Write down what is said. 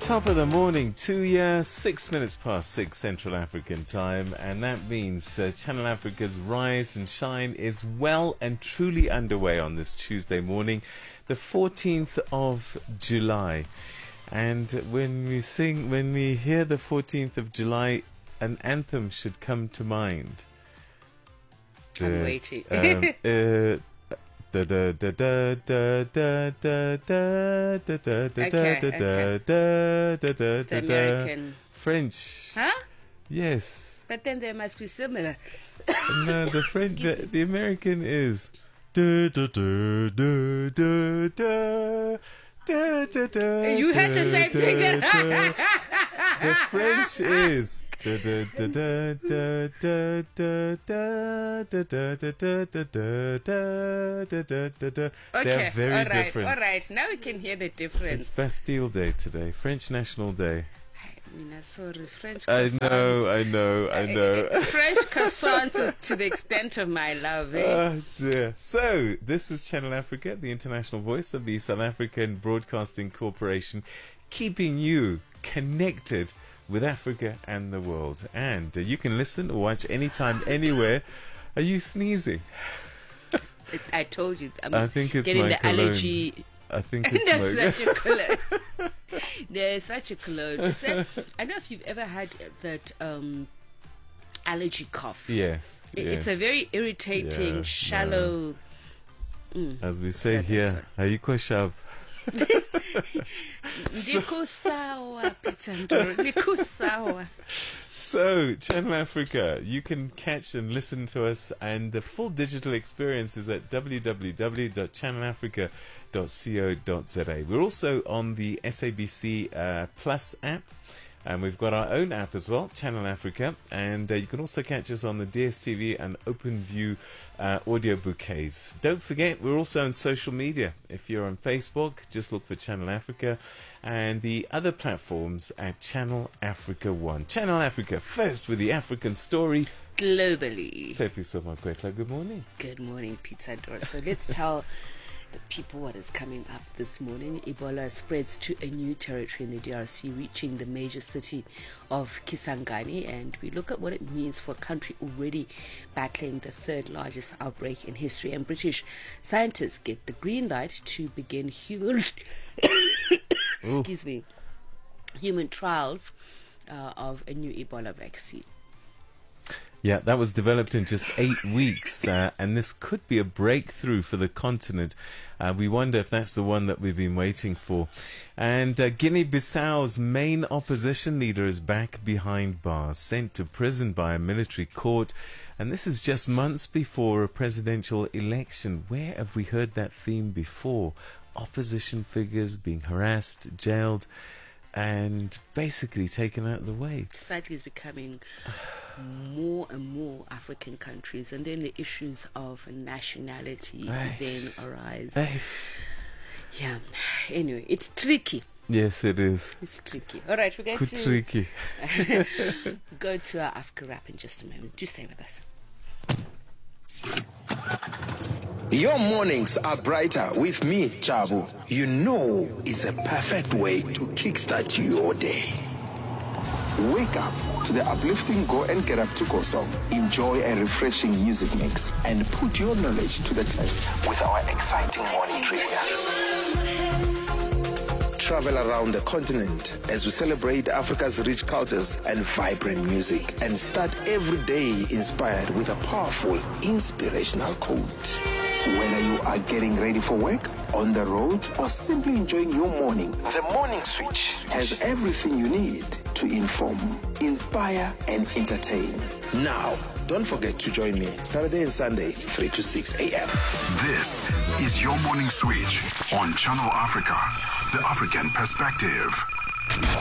Top of the morning to you, 6 minutes past 6 Central African time, and that means Channel Africa's Rise and Shine is well and truly underway on this Tuesday morning, the 14th of July. And when we hear the 14th of July, an anthem should come to mind. I'm waiting. The American. French. Huh? Yes. But then they must be similar. No, the French, the American is. You had the same thing. The French is. They're very different. All right, now we can hear the difference. It's Bastille Day today, French National Day. Sorry, French I croissants. know. French croissants is to the extent of my love. Oh dear. So, this is Channel Africa, the international voice of the South African Broadcasting Corporation, keeping you connected with Africa and the world. And you can listen or watch anytime, anywhere. Are you sneezing? I told you. I think it's getting my the cologne. allergy. I think it's There's my... such a cologne. There's such a cologne. I don't know if you've ever had that allergy cough. Yes. It's a very irritating, shallow. As we say here, are you quite sharp? So, Channel Africa, you can catch and listen to us, and the full digital experience is at www.channelafrica.co.za. We're also on the SABC Plus app, and we've got our own app as well, Channel Africa, and you can also catch us on the DSTV and OpenView audio bouquets. Don't forget, we're also on social media. If you're on Facebook, just look for Channel Africa, and the other platforms at Channel Africa 1. Channel Africa, first with the African story. Globally. Sefi Somakwetla, good morning. Good morning, Pizza Door. So let's tell the people what is coming up this morning. Ebola spreads to a new territory in the DRC, reaching the major city of Kisangani, and we look at what it means for a country already battling the third largest outbreak in history. And British scientists get the green light to begin human human trials of a new Ebola vaccine. Yeah, that was developed in just 8 weeks, and this could be a breakthrough for the continent. We wonder if that's the one that we've been waiting for. And Guinea-Bissau's main opposition leader is back behind bars, sent to prison by a military court. And this is just months before a presidential election. Where have we heard that theme before? Opposition figures being harassed, jailed, and basically taken out of the way. Society is becoming more and more African countries, and then the issues of nationality then arise. Yeah. Anyway, it's tricky. Yes, it is. It's tricky. All right, we're going to tricky. go to our Africa Wrap in just a moment. Do stay with us. Your mornings are brighter with me, Chabu. You know it's a perfect way to kickstart your day. Wake up to the uplifting Go and Get Up to Go song. Enjoy a refreshing music mix and put your knowledge to the test with our exciting morning trivia. Travel around the continent as we celebrate Africa's rich cultures and vibrant music, and start every day inspired with a powerful, inspirational quote. Whether you are getting ready for work, on the road, or simply enjoying your morning, the Morning Switch has everything you need to inform, inspire, and entertain. Now, don't forget to join me Saturday and Sunday, 3 to 6 a.m. This is your Morning Switch on Channel Africa, the African perspective.